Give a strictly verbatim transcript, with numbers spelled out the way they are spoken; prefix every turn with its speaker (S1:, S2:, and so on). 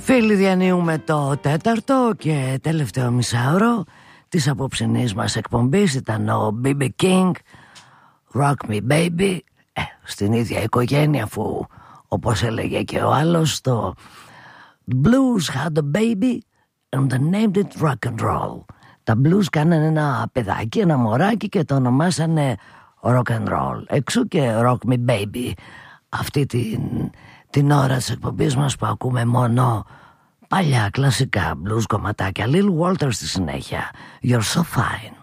S1: Φίλοι, διανύουμε το τέταρτο και τελευταίο μισάωρο της απόψινής μας εκπομπής. Ήταν ο μπι μπι King, Rock Me Baby, ε, στην ίδια οικογένεια, αφού όπως έλεγε και ο άλλος, το Blues had a baby and they named it rock and roll. Τα blues κάνανε ένα παιδάκι, ένα μωράκι και το ονομάσανε rock and roll. Εξού και Rock Me Baby, αυτή την, την ώρα της εκπομπής μας που ακούμε μόνο παλιά κλασικά blues κομματάκια. Lil Walter στη συνέχεια, You're So Fine.